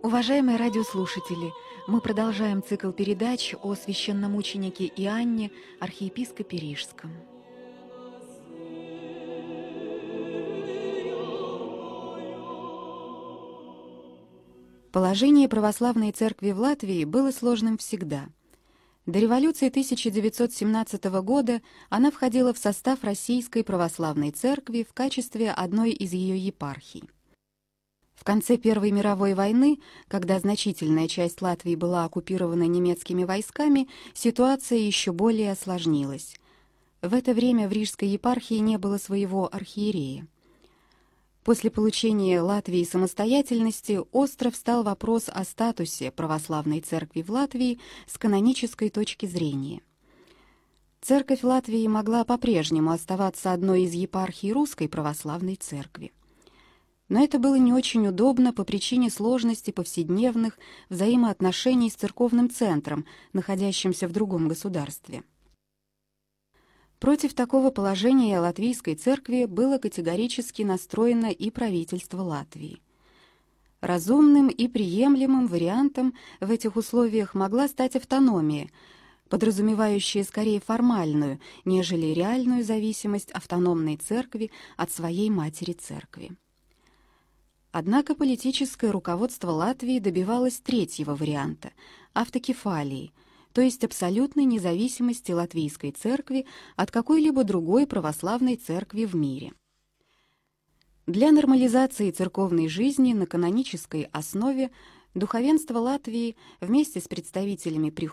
Уважаемые радиослушатели, мы продолжаем цикл передач о священномученике Иоанне, архиепископе Рижском. Положение православной церкви в Латвии было сложным всегда. До революции 1917 года она входила в состав Российской православной церкви в качестве одной из ее епархий. В конце Первой мировой войны, когда значительная часть Латвии была оккупирована немецкими войсками, ситуация еще более осложнилась. В это время в Рижской епархии не было своего архиерея. После получения Латвии самостоятельности остро встал вопрос о статусе православной церкви в Латвии с канонической точки зрения. Церковь Латвии могла по-прежнему оставаться одной из епархий Русской православной церкви. Но это было не очень удобно по причине сложности повседневных взаимоотношений с церковным центром, находящимся в другом государстве. Против такого положения латвийской церкви было категорически настроено и правительство Латвии. Разумным и приемлемым вариантом в этих условиях могла стать автономия, подразумевающая скорее формальную, нежели реальную зависимость автономной церкви от своей матери церкви. Однако политическое руководство Латвии добивалось третьего варианта – автокефалии, то есть абсолютной независимости латвийской церкви от какой-либо другой православной церкви в мире. Для нормализации церковной жизни на канонической основе духовенство Латвии вместе с представителями